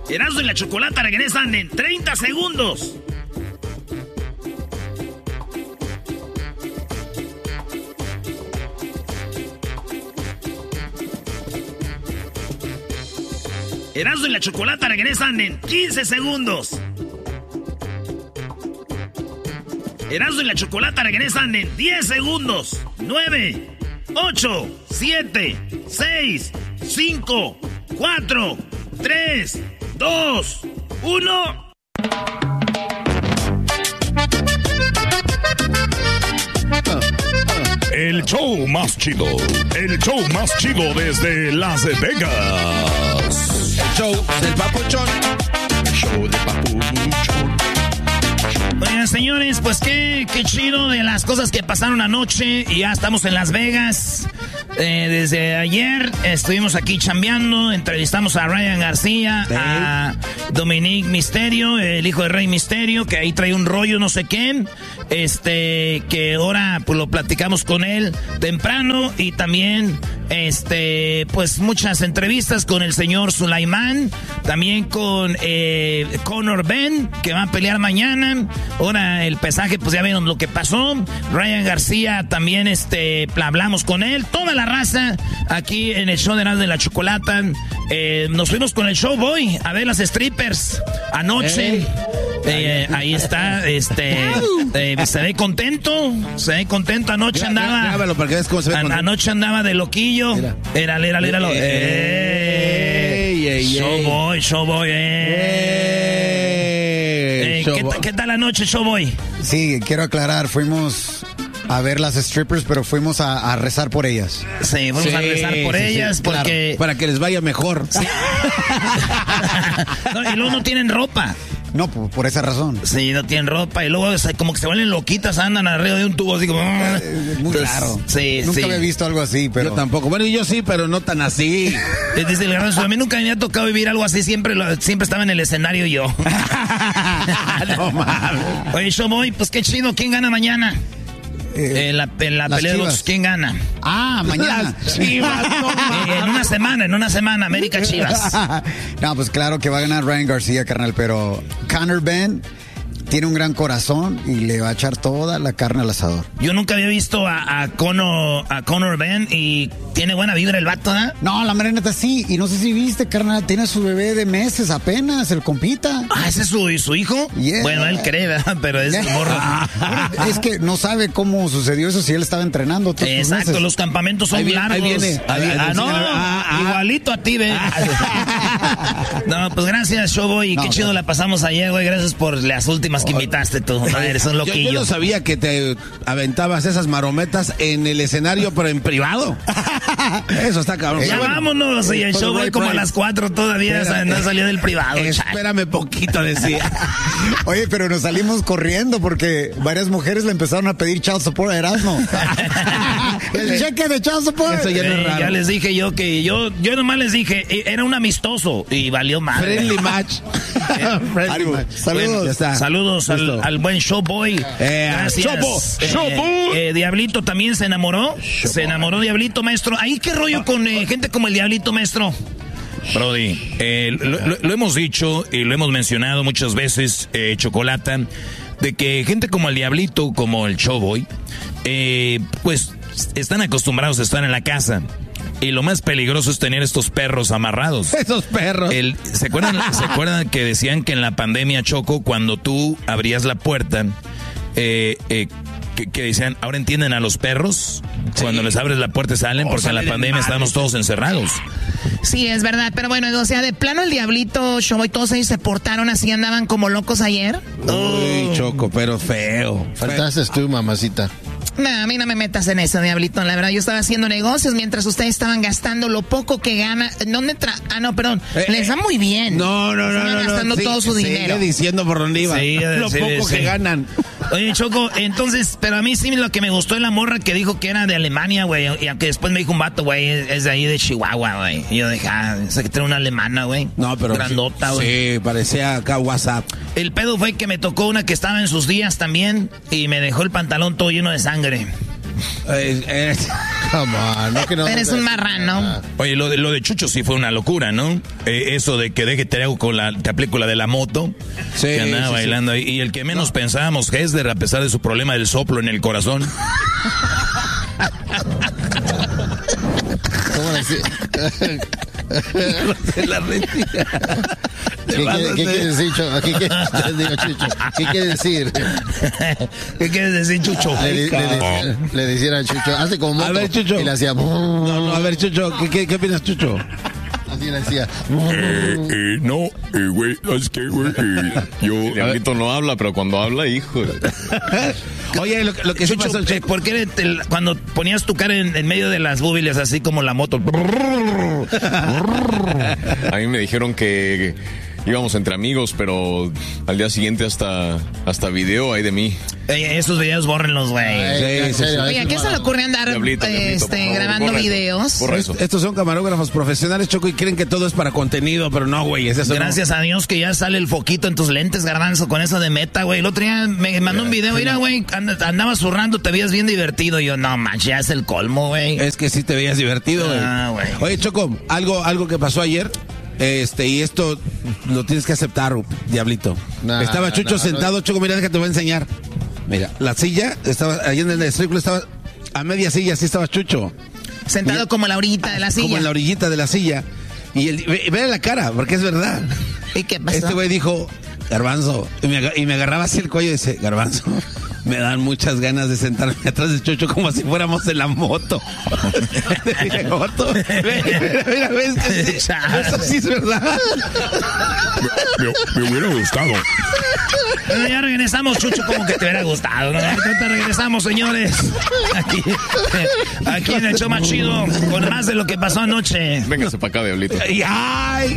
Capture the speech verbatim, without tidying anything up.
Erasmo y la Chocolata regresan en treinta segundos. Erasmo y la Chocolata regresan en quince segundos. Erasmo y la Chocolata regresan en diez segundos. nueve, ocho, siete, seis, cinco, cuatro, tres, dos, uno. El show más chido. El show más chido desde Las Vegas. El show del Papuchón. El show del Papuchón. Oigan, señores, pues qué, qué chido de las cosas que pasaron anoche. Y ya estamos en Las Vegas. Eh, desde ayer estuvimos aquí chambeando. Entrevistamos a Ryan García, ¿sí? A Dominic Mysterio, el hijo de Rey Mysterio, que ahí trae un rollo no sé qué. Este, que ahora pues lo platicamos con él temprano. Y también, este, pues muchas entrevistas con el señor Sulaimán. También con eh, Conor Ben, que va a pelear mañana. Ahora el pesaje, pues ya vieron lo que pasó. Ryan García también, este, hablamos con él. Toda la raza aquí en el show de Erasmo de la Chocolata. Eh, nos fuimos con el Showboy a ver las strippers anoche. Eh, ahí está, este, eh, se ve contento, se ve contento. Anoche andaba, grábalo para que veas cómo se ve an, anoche andaba de loquillo. Era, era, era, era, Showboy, Showboy, eh. ¿Qué, ¿Qué tal la noche, Showboy? Sí, quiero aclarar, fuimos a ver las strippers, pero fuimos a, a rezar por ellas. Sí, fuimos sí, a rezar por sí, ellas sí, porque... Claro, para que les vaya mejor. Sí. No, y luego no tienen ropa. No, por, por esa razón. Sí, no tienen ropa y luego como que se vuelven loquitas, andan arriba de un tubo así como... Eh, muy claro. Sí, nunca sí. había visto algo así, pero... Yo tampoco. Bueno, yo sí, pero no tan así. Dice el Garbanzo, a mí nunca me había tocado vivir algo así, siempre, lo, siempre estaba en el escenario yo. No mames. Oye, Showboy, pues qué chido, ¿quién gana mañana? Eh, en la, en la pelea de box, ¿quién gana? Ah, mañana. Chivas, no, eh, en una semana, en una semana, América Chivas. No, pues claro que va a ganar Ryan García, carnal, pero Conor Ben tiene un gran corazón y le va a echar toda la carne al asador. Yo nunca había visto a, a, Conor, a Conor Ben y tiene buena vibra el vato, ¿eh? No, la mera neta sí. Y no sé si viste, carnal, tiene a su bebé de meses apenas, el compita. Ah, ¿ese es su, su hijo? Yeah. Bueno, él cree, ¿verdad? Pero es yeah. morro. Es que no sabe cómo sucedió eso si él estaba entrenando todos Exacto, meses. Los campamentos son ahí largos. Ahí viene. Ahí viene. Ah, no, ah, ah. igualito a ti, ve. No, pues gracias, Showboy. No, qué chido la pasamos ayer, güey. Gracias por las últimas que invitaste tú. No, eres un loquillo. Yo, yo no sabía que te aventabas esas marometas en el escenario, pero en privado. Eso está cabrón. Ya bueno, vámonos. Y el Showboy como a las cuatro todavía Espera, no salió del privado. Espérame poquito, decía. Oye, pero nos salimos corriendo porque varias mujeres le empezaron a pedir child support a Erasmo. El cheque de child support. Eso ya no es raro. Eh, ya les dije yo que yo, yo nomás les dije, era un amistoso y valió mal. Friendly match. Friendly match. Saludos. Bueno, saludos al, al buen Showboy. Eh, Gracias. Showboy. Eh, Showboy. Eh, Diablito también se enamoró. Showboy. Se enamoró Diablito, maestro. ¿Ahí qué rollo con eh, gente como el Diablito, maestro? Brody, eh, lo, lo, lo hemos dicho y lo hemos mencionado muchas veces, eh, Chocolata, de que gente como el Diablito, como el Showboy, eh, pues están acostumbrados a estar en la casa. Y lo más peligroso es tener estos perros amarrados. Esos perros. El, ¿se, acuerdan, ¿Se acuerdan que decían que en la pandemia, Choco, cuando tú abrías la puerta, eh, eh, que, que decían, ahora entienden a los perros? Sí. Cuando les abres la puerta salen, oh, porque en la pandemia estamos todos encerrados. Sí, es verdad, pero bueno, o sea, de plano el Diablito, Showboy, todos ellos se portaron así, andaban como locos ayer. Uy, Choco, pero feo. Faltaste tú, mamacita. No, a mí no me metas en eso, Diablito. La verdad, yo estaba haciendo negocios mientras ustedes estaban gastando lo poco que gana. ¿Dónde tra ah, no, perdón. Eh, Les va muy bien. No, no, no. Estaban no, gastando no, todo sí, su dinero. Sigue diciendo por dónde iba. Sí, lo sí, poco sí. que ganan. Oye, Choco, entonces, pero a mí sí lo que me gustó es la morra que dijo que era de Alemania, güey. Y aunque después me dijo un vato, güey, es de ahí de Chihuahua, güey. Y yo dije, ah, sé que tiene una alemana, güey. No, pero. Grandota, güey. Sí, sí, parecía acá WhatsApp. El pedo fue que me tocó una que estaba en sus días también y me dejó el pantalón todo lleno de sangre. Eh, eh. Come on, no que no. Eres un marrano. Oye, lo de, lo de Chucho sí fue una locura, ¿no? Eh, eso de que deje te hago con la, te aplico la de la moto. Sí, que andaba sí, bailando sí. ahí. Y el que menos no. pensábamos, Hesder, a pesar de su problema del soplo en el corazón. ¿Cómo decir? la mentira. ¿Qué, quiere, ¿Qué quiere decir, Chucho? ¿Qué, qué, digo, Chucho? ¿Qué quiere decir? ¿Qué quiere decir, Chucho? Le, le, le, le decía a Chucho, hace como moto. A ver, Chucho. Y le hacía... No, no, a ver, Chucho, ¿qué, qué, qué opinas, Chucho? Así le decía... Eh, eh, no, eh, güey, es que, güey, eh, yo... Diablito no habla, pero cuando habla, hijo... Oye, lo, lo que sí Chucho, pasó... eh, ¿por qué te, cuando ponías tu cara en, en medio de las búbiles, así como la moto? A mí me dijeron que... íbamos entre amigos, pero al día siguiente hasta, hasta video hay de mí. Ey, esos videos bórrenlos, güey. Sí, sí, sí. Oye, ¿a qué se le ocurre andar Diablito, este, Diablito, por favor, grabando borra eso, videos? borra eso. Estos son camarógrafos profesionales, Choco, y creen que todo es para contenido, pero no, güey. Es eso. Gracias no. a Dios que ya sale el foquito en tus lentes, Garbanzo, con eso de meta, güey. El otro día me mandó un video, mira, güey, and, andaba zurrando, te veías bien divertido. Y yo, no, manches, ya es el colmo, güey. Es que sí te veías divertido, güey. Ah, güey. Oye, Choco, algo, algo que pasó ayer. Este, y esto lo tienes que aceptar, Diablito. Nah, estaba Chucho nah, sentado, no. Choco, mira, déjate, te voy a enseñar. Mira, la silla, estaba ahí en el estriclo, estaba a media silla, así estaba Chucho. Sentado y, como la orillita de la silla. Como en la orillita de la silla. Y el, ve, ve la cara, porque es verdad. ¿Y qué pasó? Este güey dijo, Garbanzo, y me, y me agarraba así el cuello y dice, Garbanzo, me dan muchas ganas de sentarme atrás de Chucho como si fuéramos en la moto. moto. Mira, mira, ves que sí, eso sí es verdad. Me, me hubiera gustado. Bueno, ya regresamos, Chucho, como que te hubiera gustado, ¿no? Ahorita regresamos, señores. Aquí, aquí en el show más chido, con más de lo que pasó anoche. Véngase para acá, Diablito. Ay,